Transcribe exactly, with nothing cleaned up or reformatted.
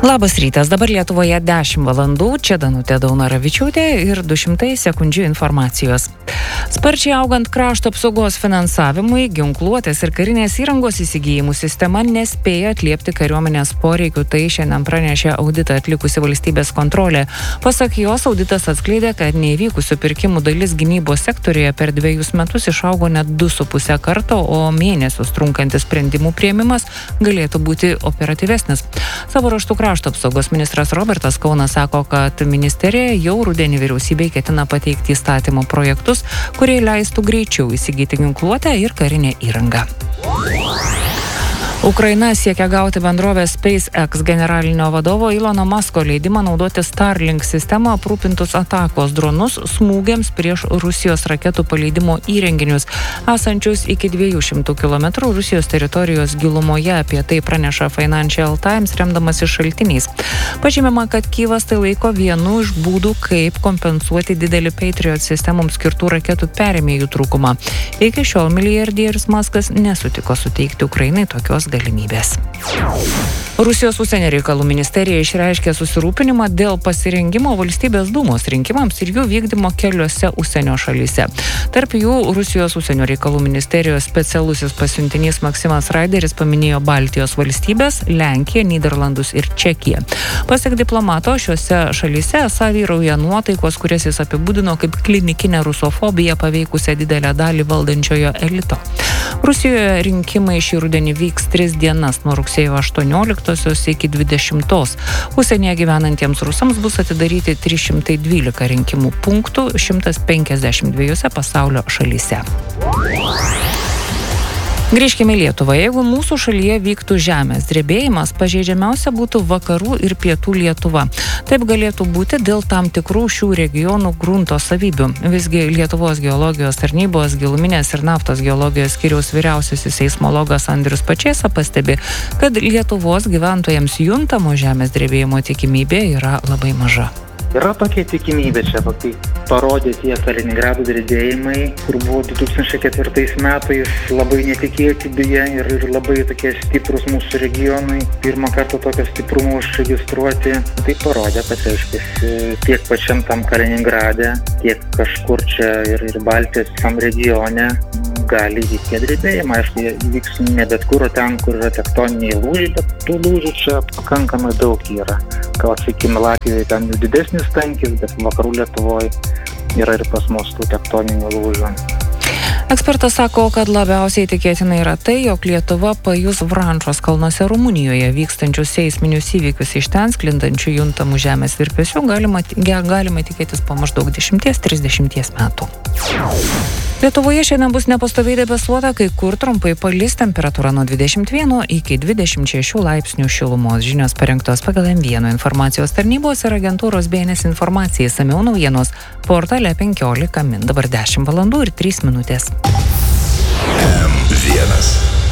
Labas rytas, dabar Lietuvoje dešimt valandų, čia Danutė Daunaravičiūtė ir du šimtai sekundžių informacijos. Sparčiai augant krašto apsaugos finansavimui, ginkluotės ir karinės įrangos įsigijimų sistema nespėja atliepti kariuomenės poreikių, tai šiandien pranešė auditą atlikusi valstybės kontrolė. Pasak jos, auditas atskleidė, kad neįvykusių pirkimų dalis gynybos sektoriuje per dviejus metus išaugo net du su puse karto, o mėnesius trunkantis sprendimų priėmimas galėtų būti operatyvesnis. Savo raštų krašto apsaugos ministras Robertas Kaunas sako, kad ministerija jau rudenį vyriausybei ketina pateikti įstatymo projektus, kurie leistų greičiau įsigyti ginkluotę ir karinę įrangą. Ukraina siekia gauti bendrovės SpaceX generalinio vadovo Ilono Musko leidimą naudoti Starlink sistemą aprūpintus atakos dronus smūgiams prieš Rusijos raketų paleidimo įrenginius, esančius iki dviejų šimtų kilometrų Rusijos teritorijos gilumoje. Apie tai praneša Financial Times remdamasi šaltiniais. Pažymima, kad Kyjivas tai laiko vienu iš būdų, kaip kompensuoti didelį Patriot sistemoms skirtų raketų perėmėjų trūkumą. Iki šiol milijardierius Muskas nesutiko suteikti Ukrainai tokios galimybės. Rusijos užsienio reikalų ministerija išreiškė susirūpinimą dėl pasirengimo valstybės dūmos rinkimams ir jų vykdymo keliose užsienio šalyse. Tarp jų Rusijos užsienio reikalų ministerijos specialusis pasiuntinys Maksimas Raideris paminėjo Baltijos valstybės, Lenkiją, Nyderlandus ir Čekiją. Pasak diplomato, šiuose šalyse esą vyrauja nuotaikos, kurias jis apibūdino kaip klinikinę rusofobiją paveikusią didelę dalį valdančiojo elito. Rusijoje rinkimai šį rudenį vyks tris dienas nuo rugsėjo aštuonioliktosios iki dvidešimtos. Užsienyje gyvenantiems rusams bus atidaryti trys šimtai dvylika rinkimų punktų šimtas penkiasdešimt dviejose pasaulio šalyse. Grįžkime į Lietuvą. Jeigu mūsų šalyje vyktų žemės drebėjimas, pažeidžiamiausia būtų vakarų ir pietų Lietuva. Taip galėtų būti dėl tam tikrų šių regionų grunto savybių. Visgi Lietuvos geologijos tarnybos giluminės ir naftos geologijos skyriaus vyriausiasis seismologas Andrius Pačėsa pastebi, kad Lietuvos gyventojams juntamo žemės drebėjimo tikimybė yra labai maža. Yra tokia tikimybė čia, kai parodė tie Kaliningrado drebėjimai, kur buvo du tūkstančiai ketvirtais metais labai netikėti beje ir, ir labai tokie stiprus mūsų regionai. Pirmą kartą tokio stiprumo užregistruoti. Tai parodė, kad reiškia tiek pačiam tam Kaliningrade, tiek kažkur čia ir, ir Baltijos tam regione gali įvykti drebėjimai. Aišku, jie vyks ne bet kur, o ten, kur yra tektoniniai lūžiai, bet tų lūžių čia pakankamai daug yra. Gal, sakykime, Latvijoje ten jų didesnis tankis, bet vakarų Lietuvoje yra ir pas mus tų tektoninių lūžių. Ekspertas sako, kad labiausiai tikėtina yra tai, jog Lietuva pajus Vrančos kalnuose Rumunijoje vykstančius seisminius įvykius. Iš ten sklindančių juntamų žemės virpesių galima, galima tikėtis po maždaug dešimties trisdešimties metų. Lietuvoje šiandien bus nepastoviai debesuota, kai kur trumpai palis, temperatūra nuo dvidešimt vieno iki dvidešimt šešių laipsnių šilumos. Žinios parengtos pagal M vienas informacijos tarnybos ir agentūros B N S informacija. Išsamiau naujienos portale penkiolika min. Dabar dešimt valandų ir trys minutės. M vienas.